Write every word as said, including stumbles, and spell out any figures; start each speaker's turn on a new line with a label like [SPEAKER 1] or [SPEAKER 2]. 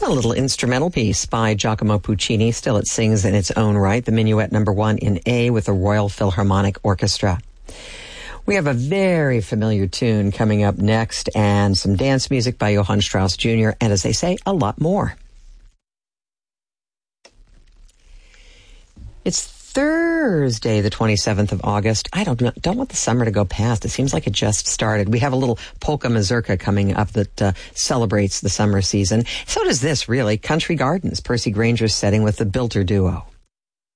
[SPEAKER 1] A little instrumental piece by Giacomo Puccini. Still, it sings in its own right. The Minuet number one in A with the Royal Philharmonic Orchestra. We have a very familiar tune coming up next and some dance music by Johann Strauss Junior And as they say, a lot more. It's Thursday, the twenty-seventh of August. I don't know, don't want the summer to go past. It seems like it just started. We have a little polka mazurka coming up that uh, celebrates the summer season. So does this, really. Country Gardens, Percy Granger's setting with the Bilter Duo.